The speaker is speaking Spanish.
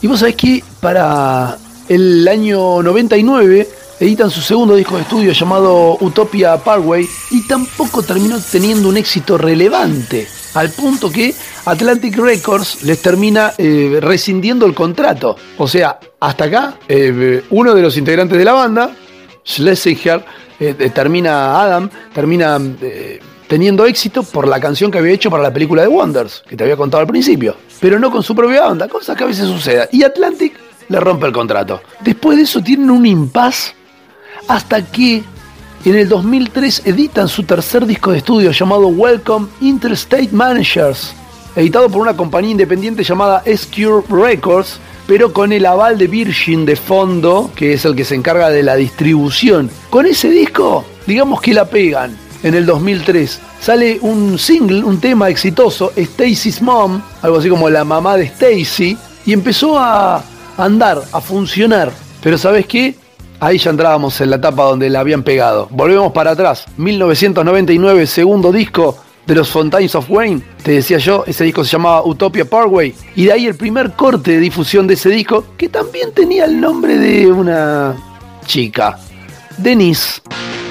Y vos sabés que para el año 99 editan su segundo disco de estudio llamado Utopia Parkway y tampoco terminó teniendo un éxito relevante, al punto que Atlantic Records les termina rescindiendo el contrato. O sea, hasta acá, uno de los integrantes de la banda, Schlesinger, Adam termina teniendo éxito por la canción que había hecho para la película de Wonders, que te había contado al principio, pero no con su propia banda, cosas que a veces suceden. Y Atlantic le rompe el contrato. Después de eso tienen un impasse hasta que en el 2003 editan su tercer disco de estudio llamado Welcome Interstate Managers, editado por una compañía independiente llamada S-Cure Records, pero con el aval de Virgin de fondo, que es el que se encarga de la distribución. Con ese disco, digamos que la pegan. En el 2003 sale un single, un tema exitoso, Stacy's Mom, algo así como la mamá de Stacy, y empezó a andar, a funcionar. Pero ¿sabes qué? Ahí ya entrábamos en la etapa donde la habían pegado. Volvemos para atrás, 1999, segundo disco de los Fountains of Wayne. Te decía yo, ese disco se llamaba Utopia Parkway, y de ahí el primer corte de difusión de ese disco, que también tenía el nombre de una chica, Denise.